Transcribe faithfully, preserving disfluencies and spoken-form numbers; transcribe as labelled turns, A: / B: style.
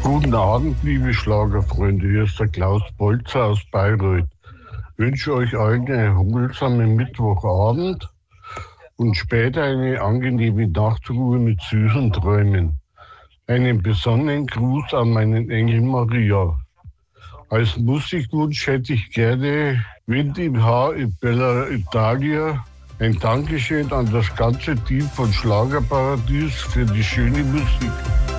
A: Guten Abend, liebe Schlagerfreunde. Hier ist der Klaus Bolzer aus Bayreuth. Ich wünsche euch allen einen erholsamen Mittwochabend und später eine angenehme Nachtruhe mit süßen Träumen. Einen besonderen Gruß an meinen Engel Maria. Als Musikwunsch hätte ich gerne Wind im Haar in Bella Italia. Ein Dankeschön an das ganze Team von Schlagerparadies für die schöne Musik.